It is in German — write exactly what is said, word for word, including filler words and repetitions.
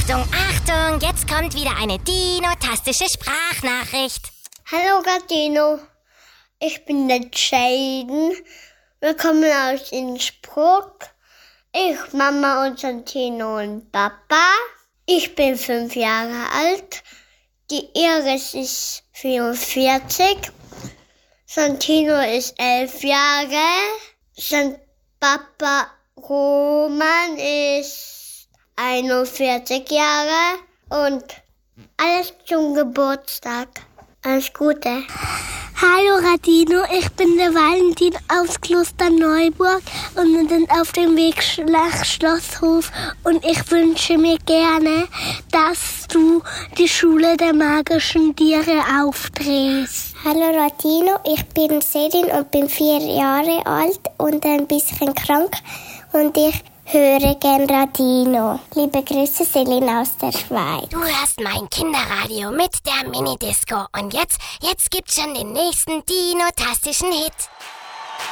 Achtung, Achtung, jetzt kommt wieder eine dinotastische Sprachnachricht. Hallo Radino, ich bin der Jaden. Wir kommen aus Innsbruck. Ich, Mama und Santino und Papa. Ich bin fünf Jahre alt. Die Iris ist vierundvierzig. Santino ist elf Jahre. Sein Papa Roman ist einundvierzig Jahre. Und alles zum Geburtstag. Alles Gute. Hallo Radino, ich bin der Valentin aus Klosterneuburg und wir sind auf dem Weg nach Schlosshof und ich wünsche mir gerne, dass du die Schule der magischen Tiere aufdrehst. Hallo Radino, ich bin Selin und bin vier Jahre alt und ein bisschen krank und ich höre gern Radino. Liebe Grüße, Selin aus der Schweiz. Du hörst mein Kinderradio mit der Minidisco. Und jetzt, jetzt gibt's schon den nächsten dinotastischen Hit.